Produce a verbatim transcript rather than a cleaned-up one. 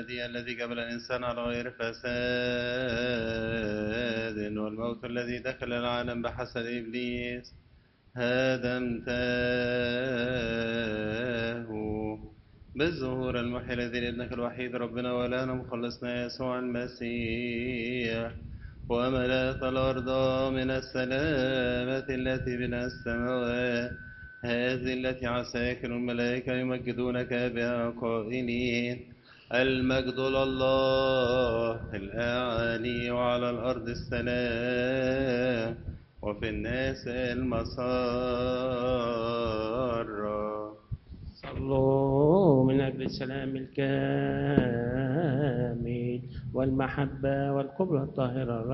الأبدي الذي جبل الإنسان على غير فساد، والموت الذي دخل العالم بحسد إبليس هدمته بالظهور المحيي الذي لابنك الوحيد ربنا ولانا مخلصنا يسوع المسيح، وملأت الأرض من السلامة التي بلا السماوات، هذه التي عساكر الملائكة يمجدونك بها قائلين: المجد لله الأعالي، وعلى الأرض السلام، وفي الناس المسار. صلوا من أجل السلام الكامل والمحبة والقبلة الطاهرة